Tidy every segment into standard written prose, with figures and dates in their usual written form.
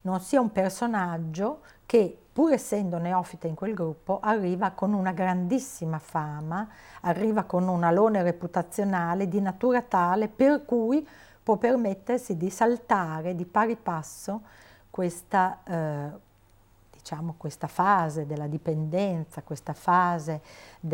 non sia un personaggio che, pur essendo neofita in quel gruppo, arriva con una grandissima fama, arriva con un alone reputazionale di natura tale per cui può permettersi di saltare di pari passo questa, questa fase della dipendenza, questa fase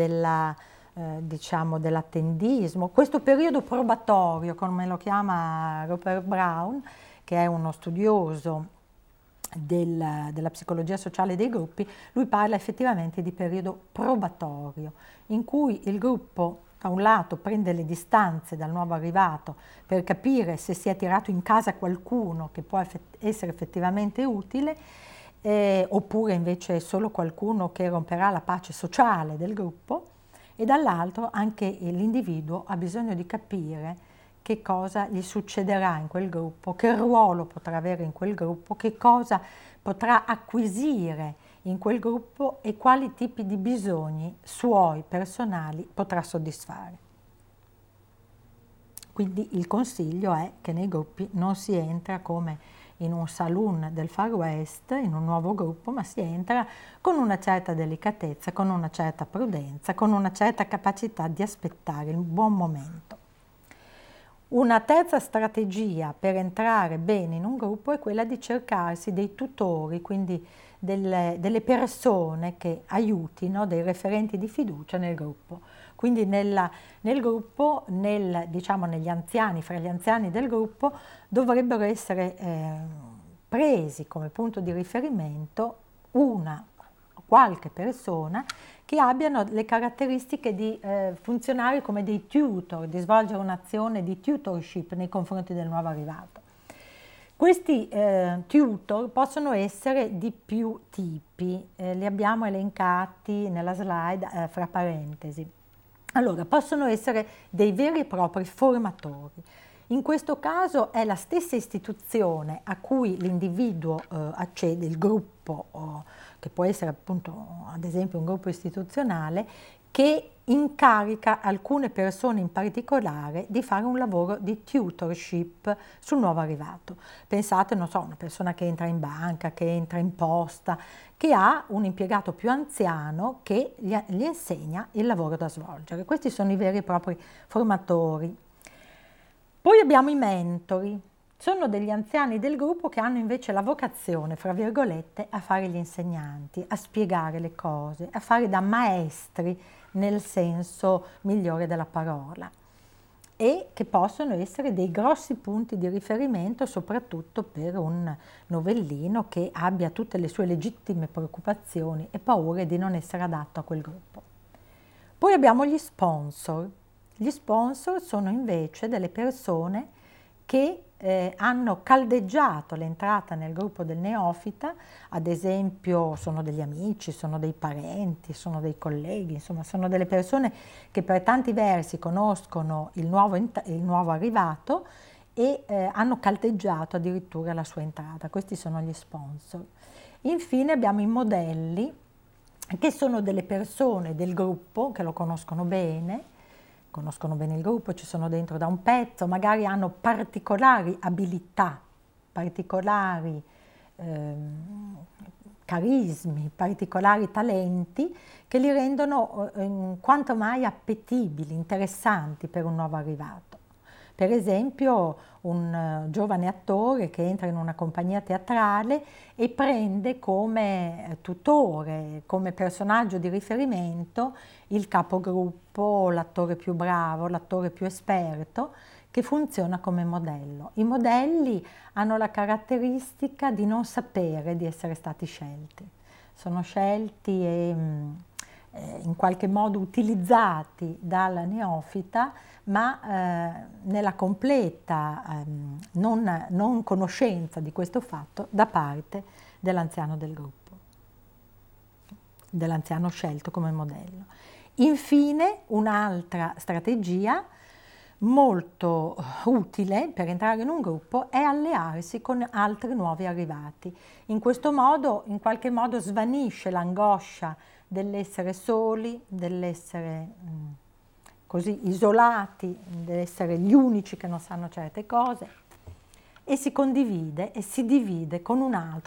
dell'attendismo, questo periodo probatorio, come lo chiama Rupert Brown, che è uno studioso della psicologia sociale dei gruppi. Lui parla effettivamente di periodo probatorio, in cui il gruppo da un lato prende le distanze dal nuovo arrivato per capire se si è tirato in casa qualcuno che può essere effettivamente utile, oppure invece è solo qualcuno che romperà la pace sociale del gruppo, e dall'altro anche l'individuo ha bisogno di capire che cosa gli succederà in quel gruppo, che ruolo potrà avere in quel gruppo, che cosa potrà acquisire in quel gruppo e quali tipi di bisogni suoi personali potrà soddisfare. Quindi il consiglio è che nei gruppi non si entra come in un saloon del Far West, in un nuovo gruppo, ma si entra con una certa delicatezza, con una certa prudenza, con una certa capacità di aspettare il buon momento. Una terza strategia per entrare bene in un gruppo è quella di cercarsi dei tutori, quindi delle persone che aiutino, dei referenti di fiducia nel gruppo. Quindi nel gruppo, negli anziani, fra gli anziani del gruppo, dovrebbero essere presi come punto di riferimento una o qualche persona che abbiano le caratteristiche di funzionare come dei tutor, di svolgere un'azione di tutorship nei confronti del nuovo arrivato. Questi tutor possono essere di più tipi, li abbiamo elencati nella slide fra parentesi. Allora, possono essere dei veri e propri formatori. In questo caso è la stessa istituzione a cui l'individuo accede, il gruppo, che può essere appunto ad esempio un gruppo istituzionale, che incarica alcune persone in particolare di fare un lavoro di tutorship sul nuovo arrivato. Pensate, non so, una persona che entra in banca, che entra in posta, che ha un impiegato più anziano che gli insegna il lavoro da svolgere. Questi sono i veri e propri formatori. Poi abbiamo i mentori. Sono degli anziani del gruppo che hanno invece la vocazione, fra virgolette, a fare gli insegnanti, a spiegare le cose, a fare da maestri nel senso migliore della parola, e che possono essere dei grossi punti di riferimento soprattutto per un novellino che abbia tutte le sue legittime preoccupazioni e paure di non essere adatto a quel gruppo. Poi abbiamo gli sponsor. Gli sponsor sono invece delle persone che hanno caldeggiato l'entrata nel gruppo del neofita, ad esempio sono degli amici, sono dei parenti, sono dei colleghi, insomma sono delle persone che per tanti versi conoscono il nuovo arrivato e hanno caldeggiato addirittura la sua entrata. Questi sono gli sponsor. Infine abbiamo i modelli, che sono delle persone del gruppo che lo conoscono bene il gruppo, ci sono dentro da un pezzo, magari hanno particolari abilità, particolari carismi, particolari talenti che li rendono quanto mai appetibili, interessanti per un nuovo arrivato. Per esempio un giovane attore che entra in una compagnia teatrale e prende come tutore, come personaggio di riferimento il capogruppo, l'attore più bravo, l'attore più esperto, che funziona come modello. I modelli hanno la caratteristica di non sapere di essere stati scelti. Sono scelti e in qualche modo utilizzati dalla neofita, ma nella completa non conoscenza di questo fatto da parte dell'anziano del gruppo, dell'anziano scelto come modello. Infine, un'altra strategia molto utile per entrare in un gruppo è allearsi con altri nuovi arrivati. In questo modo, in qualche modo, svanisce l'angoscia dell'essere soli, dell'essere così isolati, dell'essere gli unici che non sanno certe cose, e si condivide e si divide con un altro.